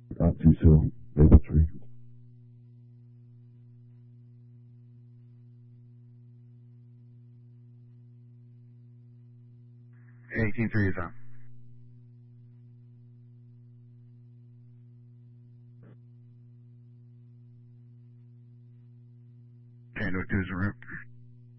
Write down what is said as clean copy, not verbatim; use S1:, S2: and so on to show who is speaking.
S1: Arches Hill, Mapletree.
S2: 18-3 is on. Tango 2 is en route.